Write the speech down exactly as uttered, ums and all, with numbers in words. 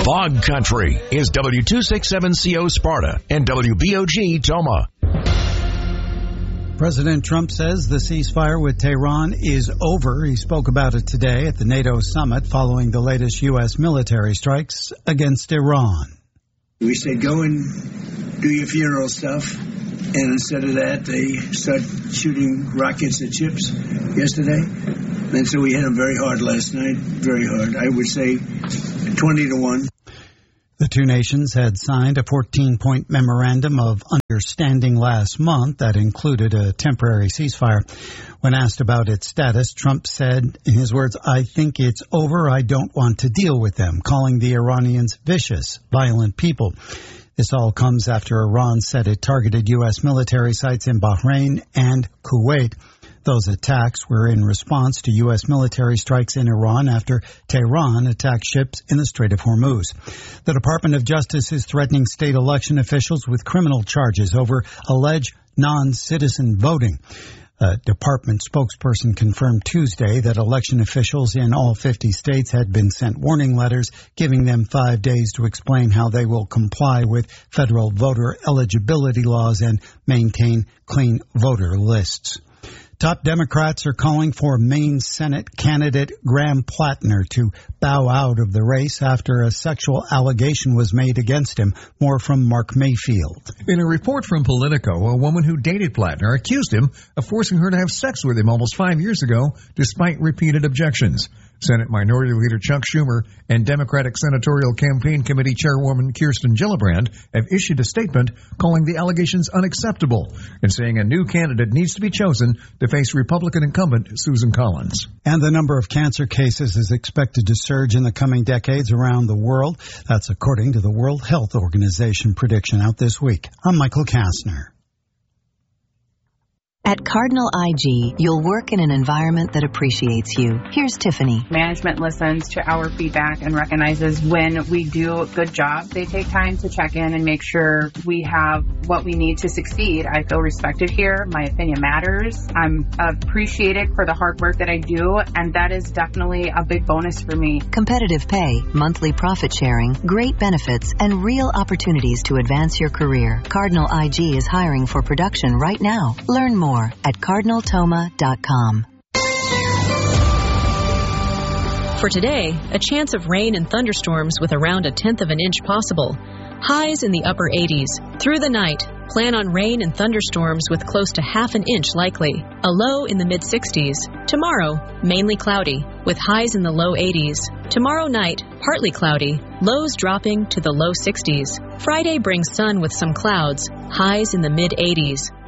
Fog Country is W two sixty-seven C O Sparta and W B O G Toma. President Trump says the ceasefire with Tehran is over. He spoke about it today at the NATO summit following the latest U S military strikes against Iran. We said, go and do your funeral stuff. And instead of that, they started shooting rockets at ships yesterday. And so we hit them very hard last night, very hard. I would say twenty to one. The two nations had signed a fourteen-point memorandum of understanding last month that included a temporary ceasefire. When asked about its status, Trump said, in his words, "I think it's over. I don't want to deal with them," calling the Iranians vicious, violent people. This all comes after Iran said it targeted U S military sites in Bahrain and Kuwait. Those attacks were in response to U S military strikes in Iran after Tehran attacked ships in the Strait of Hormuz. The Department of Justice is threatening state election officials with criminal charges over alleged non-citizen voting. A department spokesperson confirmed Tuesday that election officials in all fifty states had been sent warning letters giving them five days to explain how they will comply with federal voter eligibility laws and maintain clean voter lists. Top Democrats are calling for Maine Senate candidate Graham Plattner to bow out of the race after a sexual allegation was made against him. More from Mark Mayfield. In a report from Politico, a woman who dated Plattner accused him of forcing her to have sex with him almost five years ago, despite repeated objections. Senate Minority Leader Chuck Schumer and Democratic Senatorial Campaign Committee Chairwoman Kirsten Gillibrand have issued a statement calling the allegations unacceptable and saying a new candidate needs to be chosen to face Republican incumbent Susan Collins. And the number of cancer cases is expected to surge in the coming decades around the world. That's according to the World Health Organization prediction out this week. I'm Michael Kastner. At Cardinal I G, you'll work in an environment that appreciates you. Here's Tiffany. Management listens to our feedback and recognizes when we do a good job. They take time to check in and make sure we have what we need to succeed. I feel respected here. My opinion matters. I'm appreciated for the hard work that I do, and that is definitely a big bonus for me. Competitive pay, monthly profit sharing, great benefits, and real opportunities to advance your career. Cardinal I G is hiring for production right now. Learn more at cardinal toma dot com. For today, a chance of rain and thunderstorms with around a tenth of an inch possible. Highs in the upper eighties. Through the night, plan on rain and thunderstorms with close to half an inch likely. A low in the mid sixties. Tomorrow, mainly cloudy, with highs in the low eighties. Tomorrow night, partly cloudy, lows dropping to the low sixties. Friday brings sun with some clouds, highs in the mid eighties.